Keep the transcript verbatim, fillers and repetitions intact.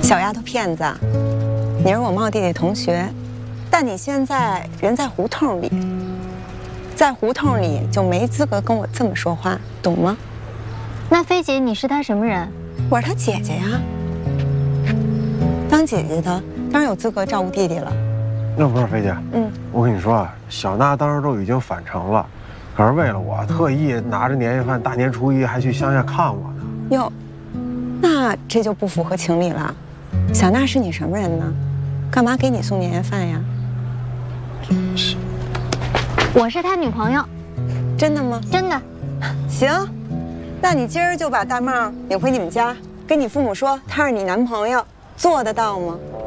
小丫头片子，你是我茂弟弟同学，但你现在人在胡同里，在胡同里就没资格跟我这么说话，懂吗？ 那菲姐，你是她什么人？ 我是她姐姐呀，当姐姐的当然有资格照顾弟弟了。 那不是菲姐， 嗯， 我跟你说啊，小娜当时都已经返程了，可是为了我，特意拿着年夜饭，大年初一还去乡下看我呢。 哟，那这就不符合情理了。小娜是你什么人呢？干嘛给你送年夜饭呀？ 是， 我是他女朋友。 真的吗？ 真的。 行，那你今儿就把大帽领回你们家，跟你父母说他是你男朋友，做得到吗？